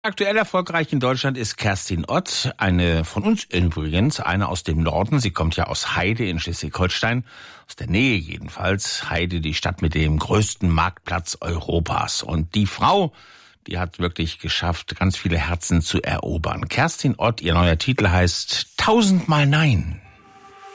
Aktuell erfolgreich in Deutschland ist Kerstin Ott, eine von uns übrigens, eine aus dem Norden. Sie kommt ja aus Heide in Schleswig-Holstein, aus der Nähe jedenfalls. Heide, die Stadt mit dem größten Marktplatz Europas. Und die Frau, die hat wirklich geschafft, ganz viele Herzen zu erobern. Kerstin Ott, ihr neuer Titel heißt 1000 Mal Nein.